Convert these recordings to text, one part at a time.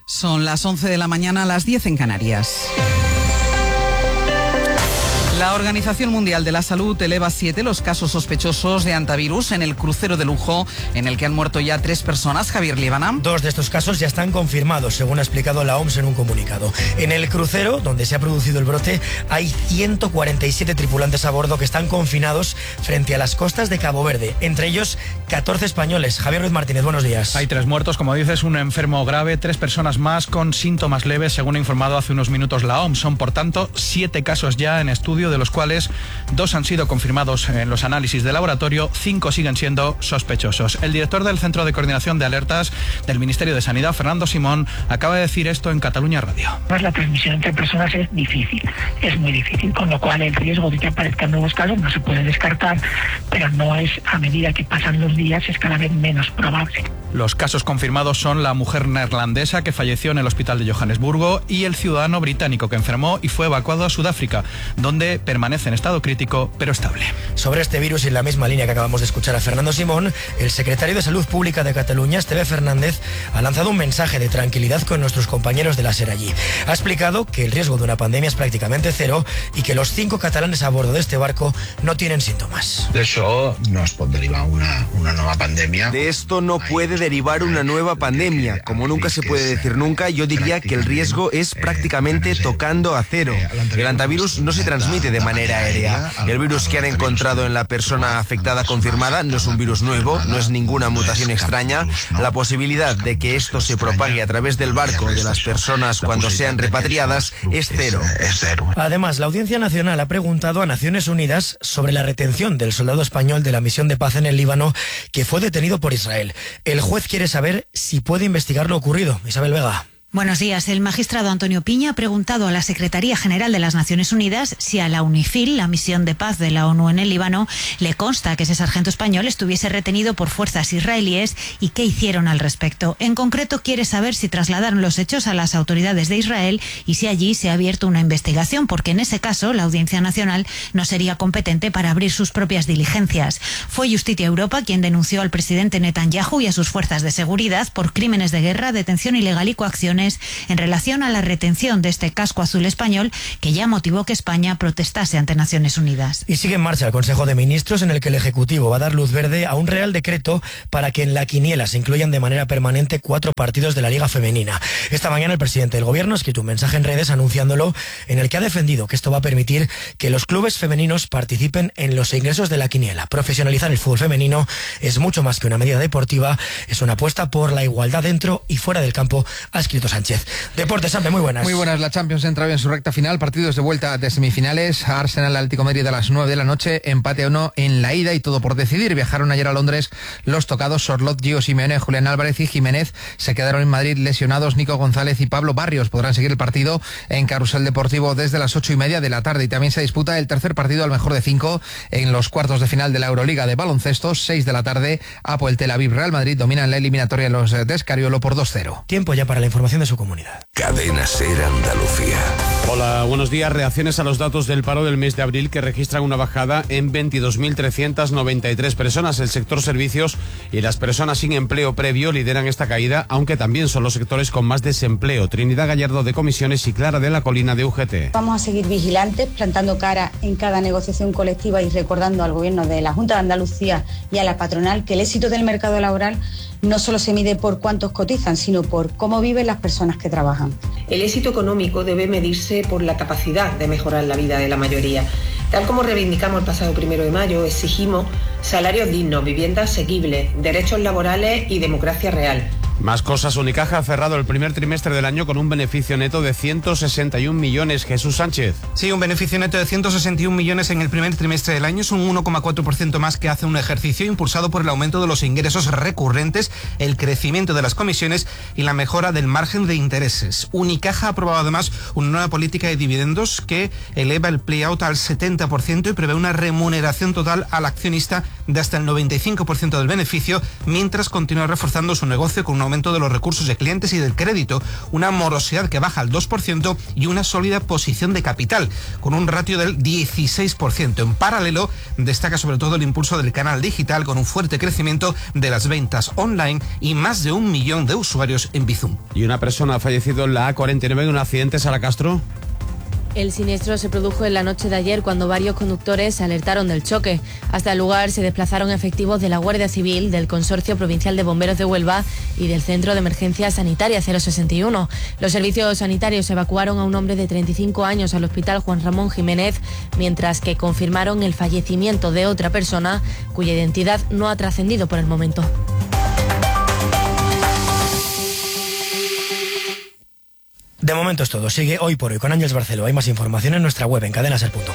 Son las 11 de la mañana, las 10 en Canarias. La Organización Mundial de la Salud eleva a 7 los casos sospechosos de hantavirus en el crucero de lujo, en el que han muerto ya 3 personas. Javier Líbana. 2 de estos casos ya están confirmados, según ha explicado la OMS en un comunicado. En el crucero, donde se ha producido el brote, hay 147 tripulantes a bordo que están confinados frente a las costas de Cabo Verde, entre ellos 14 españoles. Javier Ruiz Martínez, buenos días. Hay 3 muertos, como dices, un enfermo grave, 3 personas más con síntomas leves, según ha informado hace unos minutos la OMS. Son, por tanto, 7 casos ya en estudio, de los cuales 2 han sido confirmados en los análisis de laboratorio, 5 siguen siendo sospechosos. El director del Centro de Coordinación de Alertas del Ministerio de Sanidad, Fernando Simón, acaba de decir esto en Cataluña Radio. La transmisión entre personas es difícil, es muy difícil, con lo cual el riesgo de que aparezcan nuevos casos no se puede descartar, pero no es, a medida que pasan los días, es cada vez menos probable. Los casos confirmados son la mujer neerlandesa que falleció en el hospital de Johannesburgo y el ciudadano británico que enfermó y fue evacuado a Sudáfrica, donde permanece en estado crítico pero estable. Sobre este virus, y en la misma línea que acabamos de escuchar a Fernando Simón, el secretario de Salud Pública de Cataluña, Esteve Fernández, ha lanzado un mensaje de tranquilidad con nuestros compañeros de la SER allí. Ha explicado que el riesgo de una pandemia es prácticamente cero y que los 5 catalanes a bordo de este barco no tienen síntomas. De eso no es pot derivar una nueva pandemia. De esto no puede derivar una nueva pandemia. Como nunca se puede decir nunca, yo diría que el riesgo es prácticamente tocando a cero. El hantavirus no se transmite de manera aérea. El virus que han encontrado en la persona afectada confirmada no es un virus nuevo, no es ninguna mutación extraña. La posibilidad de que esto se propague a través del barco de las personas cuando sean repatriadas es cero. Además, la Audiencia Nacional ha preguntado a Naciones Unidas sobre la retención del soldado español de la misión de paz en el Líbano que fue detenido por Israel. El juez quiere saber si puede investigar lo ocurrido. Isabel Vega. Buenos días. El magistrado Antonio Piña ha preguntado a la Secretaría General de las Naciones Unidas si a la UNIFIL, la misión de paz de la ONU en el Líbano, le consta que ese sargento español estuviese retenido por fuerzas israelíes y qué hicieron al respecto. En concreto, quiere saber si trasladaron los hechos a las autoridades de Israel y si allí se ha abierto una investigación, porque en ese caso la Audiencia Nacional no sería competente para abrir sus propias diligencias. Fue Justicia Europa quien denunció al presidente Netanyahu y a sus fuerzas de seguridad por crímenes de guerra, detención ilegal y coacción en relación a la retención de este casco azul español, que ya motivó que España protestase ante Naciones Unidas. Y sigue en marcha el Consejo de Ministros, en el que el Ejecutivo va a dar luz verde a un Real Decreto para que en la quiniela se incluyan de manera permanente 4 partidos de la Liga Femenina. Esta mañana el presidente del Gobierno ha escrito un mensaje en redes anunciándolo, en el que ha defendido que esto va a permitir que los clubes femeninos participen en los ingresos de la quiniela. Profesionalizar el fútbol femenino es mucho más que una medida deportiva, es una apuesta por la igualdad dentro y fuera del campo, ha escrito Sánchez. Deportes, Sampe, muy buenas. Muy buenas. La Champions entra en su recta final. Partidos de vuelta de semifinales. Arsenal Atlético de Madrid a las 9 de la noche. Empate o no en la ida y todo por decidir. Viajaron ayer a Londres los tocados Sorloth, Gio Simeone, Julián Álvarez y Jiménez. Se quedaron en Madrid lesionados Nico González y Pablo Barrios. Podrán seguir el partido en Carrusel Deportivo desde las 8:30 de la tarde. Y también se disputa el tercer partido al mejor de 5 en los cuartos de final de la Euroliga de baloncesto. 6 de la tarde. Apoel Tel Aviv Real Madrid dominan la eliminatoria los de Escariolo por 2-0. Tiempo ya para la información de su comunidad. Cadena SER Andalucía. Hola, buenos días. Reacciones a los datos del paro del mes de abril, que registran una bajada en 22.393 personas. El sector servicios y las personas sin empleo previo lideran esta caída, aunque también son los sectores con más desempleo. Trinidad Gallardo de Comisiones y Clara de la Colina de UGT. Vamos a seguir vigilantes, plantando cara en cada negociación colectiva y recordando al Gobierno de la Junta de Andalucía y a la patronal que el éxito del mercado laboral no solo se mide por cuántos cotizan, sino por cómo viven las personas que trabajan. El éxito económico debe medirse por la capacidad de mejorar la vida de la mayoría. Tal como reivindicamos el pasado 1 de mayo, exigimos salarios dignos, vivienda asequible, derechos laborales y democracia real. Más cosas. Unicaja ha cerrado el primer trimestre del año con un beneficio neto de 161 millones. Jesús Sánchez. Sí, un beneficio neto de 161 millones en el primer trimestre del año. Es un 1,4% más que hace un ejercicio impulsado por el aumento de los ingresos recurrentes, el crecimiento de las comisiones y la mejora del margen de intereses. Unicaja ha aprobado además una nueva política de dividendos que eleva el payout al 70% y prevé una remuneración total al accionista de hasta el 95% del beneficio, mientras continúa reforzando su negocio con un aumento de los recursos de clientes y del crédito, una morosidad que baja al 2% y una sólida posición de capital, con un ratio del 16%. En paralelo, destaca sobre todo el impulso del canal digital, con un fuerte crecimiento de las ventas online y más de 1 millón de usuarios en Bizum. Y una persona ha fallecido en la A49 en un accidente. Sara Castro. El siniestro se produjo en la noche de ayer cuando varios conductores se alertaron del choque. Hasta el lugar se desplazaron efectivos de la Guardia Civil, del Consorcio Provincial de Bomberos de Huelva y del Centro de Emergencia Sanitaria 061. Los servicios sanitarios evacuaron a un hombre de 35 años al Hospital Juan Ramón Jiménez, mientras que confirmaron el fallecimiento de otra persona cuya identidad no ha trascendido por el momento. De momento es todo. Sigue Hoy por Hoy con Ángeles Barceló. Hay más información en nuestra web en cadenaser.com.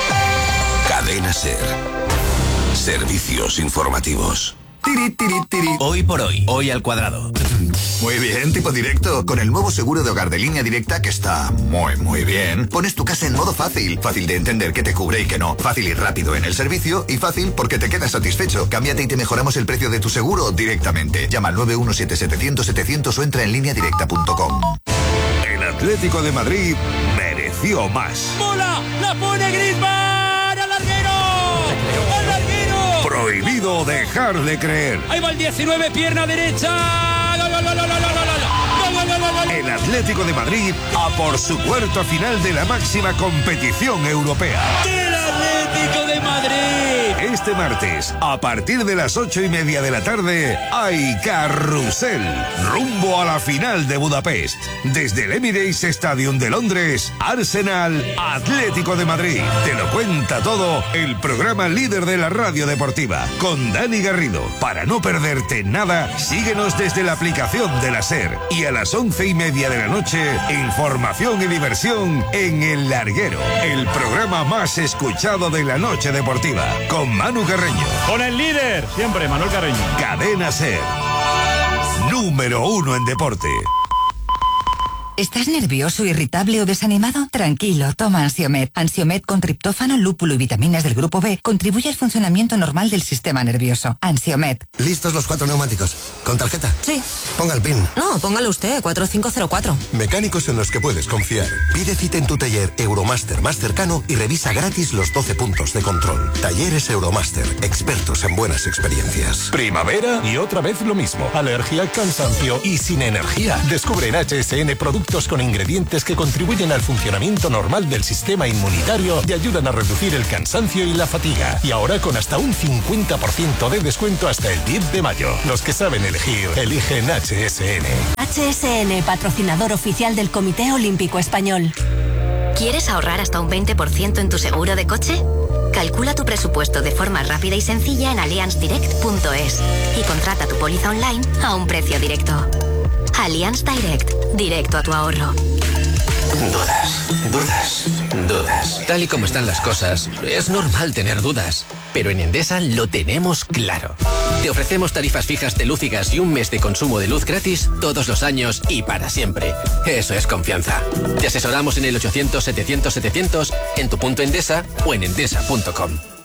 Cadena Ser. Servicios informativos. Tiri, tiri, tiri. Hoy por hoy, hoy al cuadrado. Muy bien, tipo directo. Con el nuevo seguro de hogar de Línea Directa, que está muy bien, pones tu casa en modo fácil. Fácil de entender que te cubre y que no. Fácil y rápido en el servicio y fácil porque te quedas satisfecho. Cámbiate y te mejoramos el precio de tu seguro directamente. Llama al 917-700-700 o entra en lineadirecta.com. El Atlético de Madrid mereció más. ¡Mola! ¡La pone Griezmann! ¡Al larguero! ¡Al larguero! Prohibido dejar de creer. Ahí va el 19, pierna derecha. ¡Gol, gol, gol, gol, gol, gol! El Atlético de Madrid a por su cuarta final de la máxima competición europea. ¡El Atlético de Madrid! Este martes, a partir de las 8:30 de la tarde, hay carrusel, rumbo a la final de Budapest. Desde el Emirates Stadium de Londres, Arsenal, Atlético de Madrid. Te lo cuenta todo el programa líder de la radio deportiva, con Dani Garrido. Para no perderte nada, síguenos desde la aplicación de la SER. Y a las 11:30 de la noche, información y diversión en El Larguero, el programa más escuchado de la noche deportiva, con Manu Carreño. Con el líder, siempre, Manuel Carreño. Cadena SER. Número 1 en deporte. ¿Estás nervioso, irritable o desanimado? Tranquilo, toma Ansiomed. Ansiomed con triptófano, lúpulo y vitaminas del grupo B contribuye al funcionamiento normal del sistema nervioso. Ansiomed. ¿Listos los 4 neumáticos? ¿Con tarjeta? Sí. Ponga el PIN. No, póngalo usted, 4504. Mecánicos en los que puedes confiar. Pide cita en tu taller Euromaster más cercano y revisa gratis los 12 puntos de control. Talleres Euromaster, expertos en buenas experiencias. Primavera y otra vez lo mismo. Alergia, cansancio y sin energía. Descubre en HSN productos con ingredientes que contribuyen al funcionamiento normal del sistema inmunitario y ayudan a reducir el cansancio y la fatiga. Y ahora con hasta un 50% de descuento hasta el 10 de mayo. Los que saben elegir, eligen HSN. HSN, patrocinador oficial del Comité Olímpico Español. ¿Quieres ahorrar hasta un 20% en tu seguro de coche? Calcula tu presupuesto de forma rápida y sencilla en allianzdirect.es y contrata tu póliza online a un precio directo. Allianz Direct, directo a tu ahorro. Dudas. Tal y como están las cosas, es normal tener dudas. Pero en Endesa lo tenemos claro. Te ofrecemos tarifas fijas de luz y gas y un mes de consumo de luz gratis todos los años y para siempre. Eso es confianza. Te asesoramos en el 800-700-700, en tu punto Endesa o en endesa.com.